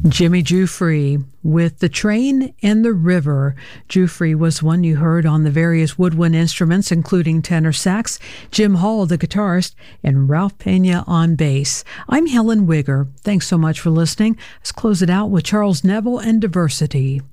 Jimmy Giuffre with The Train and the River. Giuffre was one you heard on the various woodwind instruments, including tenor sax, Jim Hall, the guitarist, and Ralph Pena on bass. I'm Helen Wigger. Thanks so much for listening. Let's close it out with Charles Neville and Diversity.